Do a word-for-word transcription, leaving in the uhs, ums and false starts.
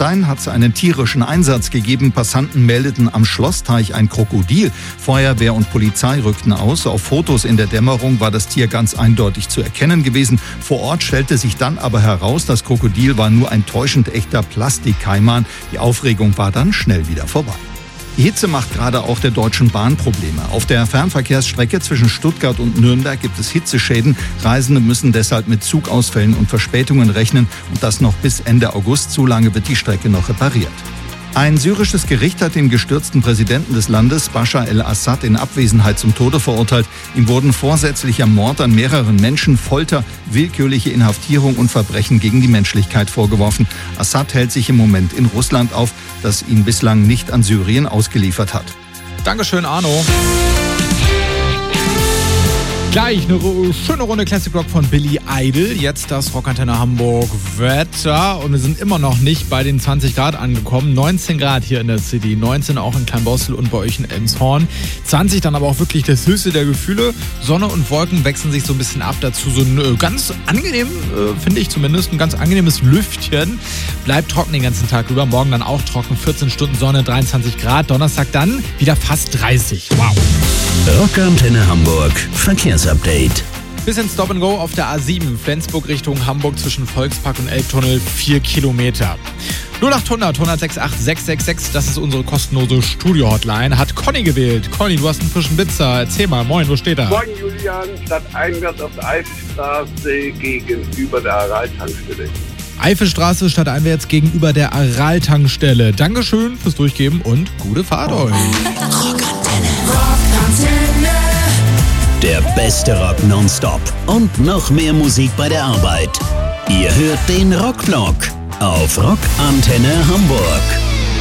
Online hat es einen tierischen Einsatz gegeben. Passanten meldeten am Schlossteich ein Krokodil. Feuerwehr und Polizei rückten aus. Auf Fotos in der Dämmerung war das Tier ganz eindeutig zu erkennen gewesen. Vor Ort stellte sich dann aber heraus, das Krokodil war nur ein täuschend echter Plastikkaiman. Die Aufregung war dann schnell wieder vorbei. Die Hitze macht gerade auch der Deutschen Bahn Probleme. Auf der Fernverkehrsstrecke zwischen Stuttgart und Nürnberg gibt es Hitzeschäden. Reisende müssen deshalb mit Zugausfällen und Verspätungen rechnen und das noch bis Ende August. So lange wird die Strecke noch repariert. Ein syrisches Gericht hat den gestürzten Präsidenten des Landes, Bashar el-Assad, in Abwesenheit zum Tode verurteilt. Ihm wurden vorsätzlicher Mord an mehreren Menschen, Folter, willkürliche Inhaftierung und Verbrechen gegen die Menschlichkeit vorgeworfen. Assad hält sich im Moment in Russland auf, das ihn bislang nicht an Syrien ausgeliefert hat. Dankeschön, Arno. Gleich eine schöne Runde Classic Rock von Billy Idol. Jetzt das Rockantenne Hamburg Wetter. Und wir sind immer noch nicht bei den zwanzig Grad angekommen. neunzehn Grad hier in der City. neunzehn auch in Kleinborstel und bei euch in Elmshorn. zwanzig dann aber auch wirklich das höchste der Gefühle. Sonne und Wolken wechseln sich so ein bisschen ab. Dazu so ein ganz angenehm, finde ich zumindest, ein ganz angenehmes Lüftchen. Bleibt trocken den ganzen Tag über. Morgen dann auch trocken. vierzehn Stunden Sonne, dreiundzwanzig Grad. Donnerstag dann wieder fast dreißig. Wow. Rockantenne Hamburg Verkehrsupdate. Bisschen Stop and Go auf der A sieben, Flensburg Richtung Hamburg zwischen Volkspark und Elbtunnel, vier Kilometer. null acht hundert, hundertsechs acht sechs sechs sechs, das ist unsere kostenlose Studio-Hotline. Hat Conny gewählt. Conny, du hast einen frischen Blitzer. Erzähl mal, moin, wo steht er? Moin Julian, stadteinwärts auf der Eifelstraße gegenüber der Aral-Tankstelle. Eifelstraße stadteinwärts gegenüber der Aral-Tankstelle. Dankeschön fürs Durchgeben und gute Fahrt euch. Rockantenne. Rockantenne. Der beste Rock nonstop und noch mehr Musik bei der Arbeit. Ihr hört den Rockvlog auf Rockantenne Hamburg.